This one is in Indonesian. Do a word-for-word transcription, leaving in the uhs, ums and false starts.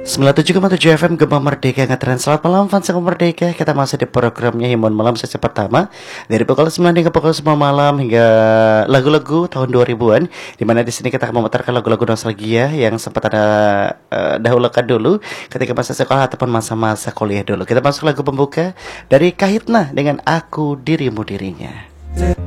sembilan puluh tujuh koma tujuh F M Gema Merdeka ngetren. Selamat malam fans Gema Merdeka. Kita masih di programnya Himbauan Malam sesi pertama dari pukul sembilan hingga pukul sepuluh malam hingga lagu-lagu tahun dua ribuan, dimana di sini kita akan memutarkan lagu-lagu nostalgia yang sempat ada uh, dahulukan dulu ketika masa sekolah ataupun masa-masa kuliah dulu. Kita masuk lagu pembuka dari Kahitna dengan Aku Dirimu Dirinya.